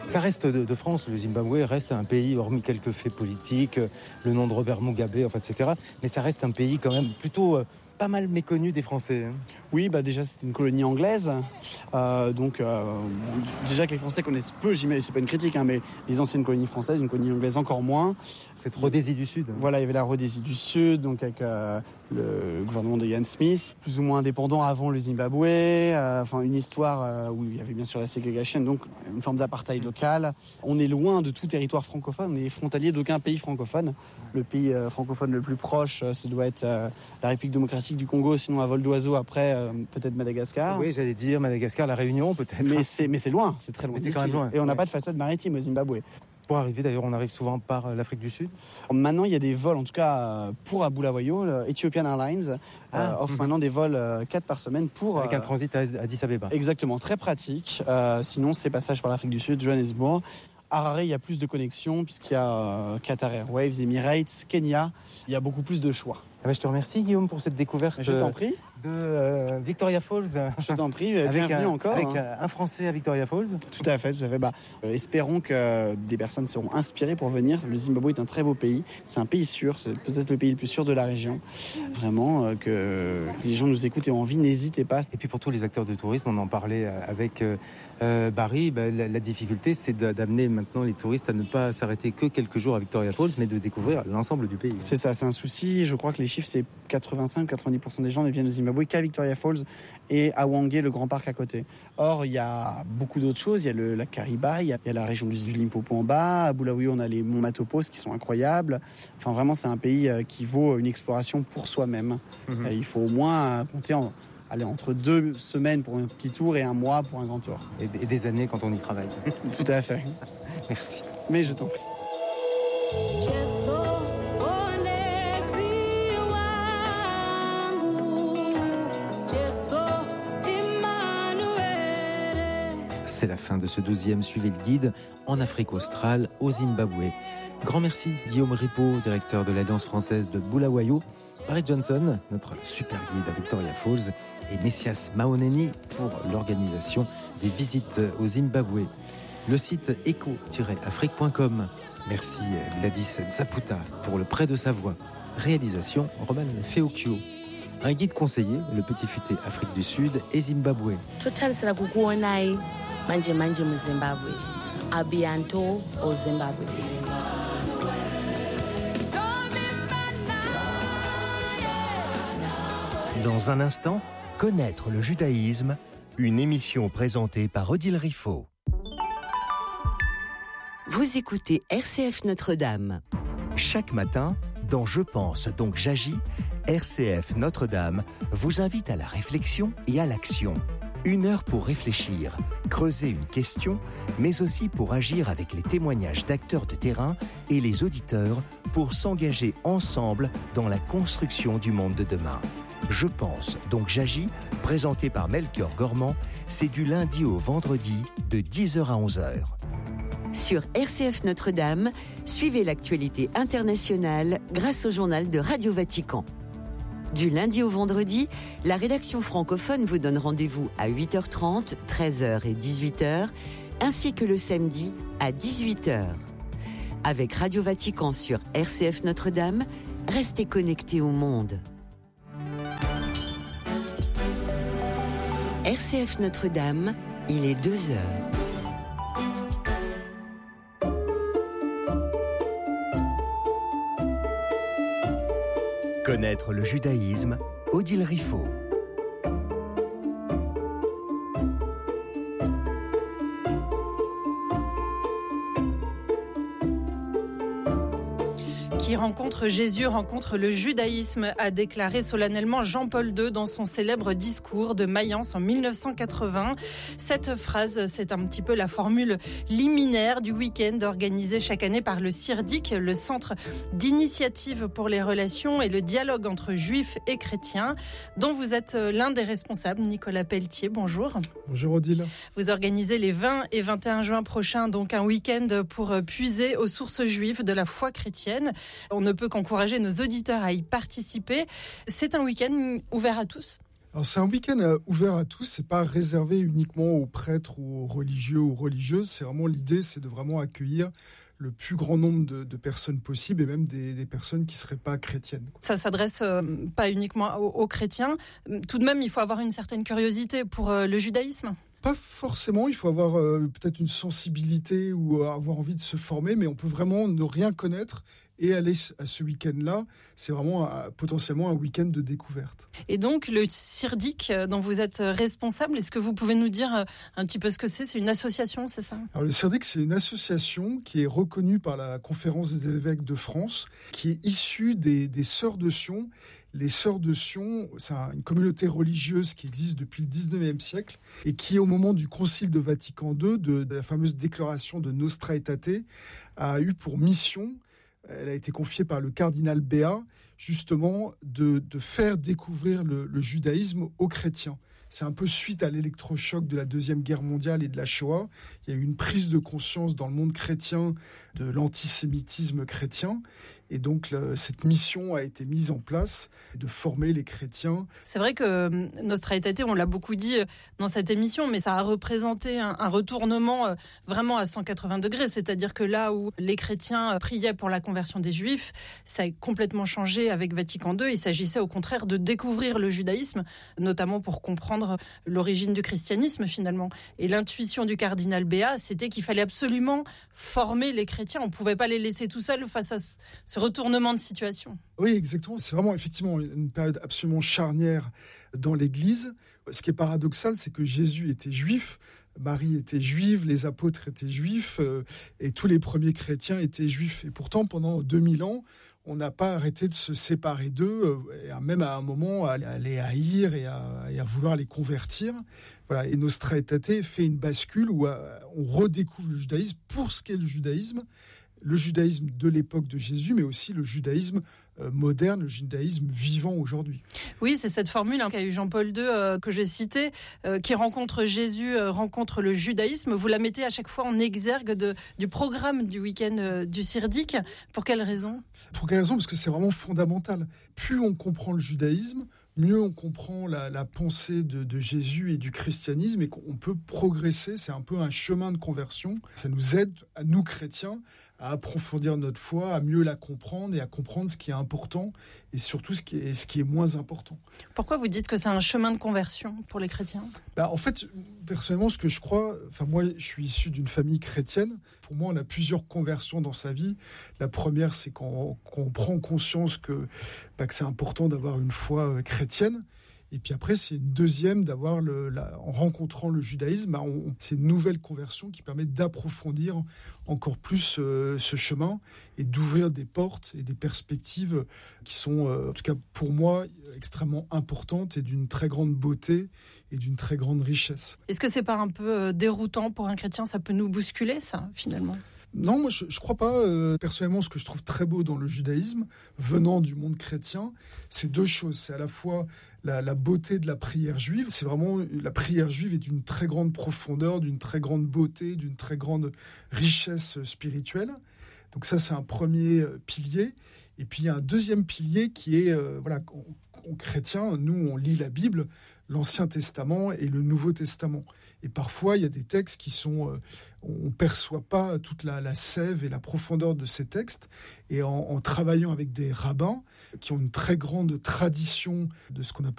Ça reste de France, le Zimbabwe reste un pays, hormis quelques faits politiques, le nom de Robert Mugabe, etc. Mais ça reste un pays quand même plutôt pas mal méconnu des Français. Oui, déjà c'est une colonie anglaise, déjà que les Français connaissent peu, j'imagine, c'est pas une critique, mais les anciennes colonies françaises, une colonie anglaise encore moins. Cette Rhodésie du Sud. Voilà, il y avait la Rhodésie du Sud, donc avec le gouvernement de Ian Smith, plus ou moins indépendant avant le Zimbabwe, une histoire où il y avait bien sûr la ségrégation, donc une forme d'apartheid local. On est loin de tout territoire francophone, on est frontalier d'aucun pays francophone. Le pays francophone le plus proche, ça doit être la République démocratique du Congo, sinon à vol d'oiseau après peut-être Madagascar. Oui, j'allais dire Madagascar, la Réunion peut-être. Mais c'est loin, c'est très loin. Mais c'est quand même loin. Et on n'a pas de façade maritime au Zimbabwe. Pour arriver, d'ailleurs, on arrive souvent par l'Afrique du Sud. Maintenant, il y a des vols, en tout cas pour à Bulawayo, Ethiopian Airlines offre maintenant des vols 4 par semaine pour... Avec un transit à Addis Abeba. Exactement, très pratique. Sinon, c'est passage par l'Afrique du Sud, Johannesburg. Harare, il y a plus de connexions puisqu'il y a Qatar Airways, Emirates, Kenya. Il y a beaucoup plus de choix. Je te remercie Guillaume pour cette découverte. Je t'en prie. De Victoria Falls. Je t'en prie, bienvenue encore. Avec un Français à Victoria Falls. Tout à fait. Espérons que des personnes seront inspirées pour venir. Le Zimbabwe est un très beau pays. C'est un pays sûr, c'est peut-être le pays le plus sûr de la région. Vraiment, que les gens nous écoutent et ont envie, n'hésitez pas. Et puis pour tous les acteurs de tourisme, on en parlait avec Barry, la difficulté c'est d'amener maintenant les touristes à ne pas s'arrêter que quelques jours à Victoria Falls, mais de découvrir l'ensemble du pays. C'est ça, c'est un souci. Je crois que les chiffres, c'est 85-90% des gens ne viennent au Zimbabwe qu'à Victoria Falls et à Hwange, le grand parc à côté. Or, il y a beaucoup d'autres choses. Il y a le lac Kariba, il y a la région du Limpopo en bas. À Bulawayo, on a les monts Matopos qui sont incroyables. Enfin, vraiment, c'est un pays qui vaut une exploration pour soi-même. Il faut au moins compter entre 2 semaines pour un petit tour et 1 mois pour un grand tour. Et des années quand on y travaille. Tout à fait. Merci. Mais je t'en prie. C'est la fin de ce 12e Suivez le guide en Afrique australe, au Zimbabwe. Grand merci Guillaume Ripaud, directeur de l'Alliance française de Bulawayo, Barry Johnson, notre super guide à Victoria Falls, et Messias Maoneni pour l'organisation des visites au Zimbabwe. Le site eco-afrique.com. Merci Gladys Zaputa pour le prêt de sa voix. Réalisation Roman Feokio. Un guide conseillé, le petit futé Afrique du Sud et Zimbabwe. Manje mu Zimbabwe. A bientôt au Zimbabwe. Dans un instant, connaître le judaïsme, une émission présentée par Odile Riffaut. Vous écoutez RCF Notre-Dame. Chaque matin, dans Je pense donc j'agis, RCF Notre-Dame vous invite à la réflexion et à l'action. 1 heure pour réfléchir, creuser une question, mais aussi pour agir avec les témoignages d'acteurs de terrain et les auditeurs pour s'engager ensemble dans la construction du monde de demain. Je pense donc j'agis, présenté par Melchior Gormand, c'est du lundi au vendredi de 10h à 11h. Sur RCF Notre-Dame, suivez l'actualité internationale grâce au journal de Radio Vatican. Du lundi au vendredi, la rédaction francophone vous donne rendez-vous à 8h30, 13h et 18h, ainsi que le samedi à 18h. Avec Radio Vatican sur RCF Notre-Dame, restez connectés au monde. RCF Notre-Dame, il est 2h. Connaître le judaïsme, Odile Riffaut. Qui rencontre Jésus, rencontre le judaïsme, a déclaré solennellement Jean-Paul II dans son célèbre discours de Mayence en 1980. Cette phrase, c'est un petit peu la formule liminaire du week-end organisé chaque année par le CIRDIC, le Centre d'initiative pour les relations et le dialogue entre juifs et chrétiens, dont vous êtes l'un des responsables, Nicolas Pelletier. Bonjour. Bonjour Odile. Vous organisez les 20 et 21 juin prochains donc un week-end pour puiser aux sources juives de la foi chrétienne. On ne peut qu'encourager nos auditeurs à y participer. C'est un week-end ouvert à tous ? Alors c'est un week-end ouvert à tous, c'est pas réservé uniquement aux prêtres ou aux religieux ou religieuses, c'est vraiment l'idée, c'est de vraiment accueillir le plus grand nombre de personnes possible et même des personnes qui ne seraient pas chrétiennes. Ça s'adresse pas uniquement aux chrétiens, tout de même il faut avoir une certaine curiosité pour le judaïsme. Pas forcément, il faut avoir peut-être une sensibilité ou avoir envie de se former, mais on peut vraiment ne rien connaître et aller à ce week-end-là. C'est vraiment potentiellement un week-end de découverte. Et donc, le Sirdik, dont vous êtes responsable, est-ce que vous pouvez nous dire un petit peu ce que c'est ? C'est une association, c'est ça ? Alors, le Sirdik, c'est une association qui est reconnue par la Conférence des évêques de France, qui est issue des Sœurs de Sion. Les Sœurs de Sion, c'est une communauté religieuse qui existe depuis le 19e siècle et qui, au moment du Concile de Vatican II, de la fameuse déclaration de Nostra Aetate, a eu pour mission, elle a été confiée par le cardinal Béat, justement de faire découvrir le judaïsme aux chrétiens. C'est un peu suite à l'électrochoc de la Deuxième Guerre mondiale et de la Shoah. Il y a eu une prise de conscience dans le monde chrétien de l'antisémitisme chrétien. Et donc, cette mission a été mise en place de former les chrétiens. C'est vrai que Nostra Aetate, on l'a beaucoup dit dans cette émission, mais ça a représenté un retournement vraiment à 180 degrés. C'est-à-dire que là où les chrétiens priaient pour la conversion des Juifs, ça a complètement changé avec Vatican II. Il s'agissait au contraire de découvrir le judaïsme, notamment pour comprendre l'origine du christianisme finalement. Et l'intuition du cardinal Béat, c'était qu'il fallait absolument former les chrétiens. On ne pouvait pas les laisser tout seuls face à ce retournement de situation. Oui, exactement. C'est vraiment effectivement une période absolument charnière dans l'Église. Ce qui est paradoxal, c'est que Jésus était juif, Marie était juive, les apôtres étaient juifs et tous les premiers chrétiens étaient juifs. Et pourtant, pendant 2000 ans, on n'a pas arrêté de se séparer d'eux, et même à un moment à les haïr et à vouloir les convertir. Voilà. Et Nostra Aetate fait une bascule où on redécouvre le judaïsme pour ce qu'est le judaïsme de l'époque de Jésus, mais aussi le judaïsme moderne, le judaïsme vivant aujourd'hui. Oui, c'est cette formule qu'a eu Jean-Paul II que j'ai citée, qui rencontre Jésus, rencontre le judaïsme. Vous la mettez à chaque fois en exergue du programme du week-end du Sirdik. Pour quelle raison ? Pour quelle raison ? Parce que c'est vraiment fondamental. Plus on comprend le judaïsme, mieux on comprend la pensée de Jésus et du christianisme et qu'on peut progresser. C'est un peu un chemin de conversion. Ça nous aide, à nous chrétiens, à approfondir notre foi, à mieux la comprendre et à comprendre ce qui est important et surtout ce qui est moins important. Pourquoi vous dites que c'est un chemin de conversion pour les chrétiens ? En fait, personnellement, ce que je crois, moi, je suis issu d'une famille chrétienne. Pour moi, on a plusieurs conversions dans sa vie. La première, c'est quand on prend conscience que c'est important d'avoir une foi chrétienne. Et puis après, c'est une deuxième d'avoir, en rencontrant le judaïsme, c'est une nouvelle conversion qui permet d'approfondir encore plus ce chemin et d'ouvrir des portes et des perspectives qui sont, en tout cas pour moi, extrêmement importantes et d'une très grande beauté et d'une très grande richesse. Est-ce que c'est pas un peu déroutant pour un chrétien ? Ça peut nous bousculer, ça, finalement ? Non, moi je crois pas. Personnellement, ce que je trouve très beau dans le judaïsme, venant du monde chrétien, c'est deux choses. C'est à la fois la beauté de la prière juive. C'est vraiment, la prière juive est d'une très grande profondeur, d'une très grande beauté, d'une très grande richesse spirituelle. Donc ça, c'est un premier pilier. Et puis il y a un deuxième pilier qui est, en chrétien, nous on lit la Bible, l'Ancien Testament et le Nouveau Testament. Et parfois, il y a des textes qui sont... on ne perçoit pas toute la sève et la profondeur de ces textes. Et en travaillant avec des rabbins qui ont une très grande tradition de ce qu'on appelle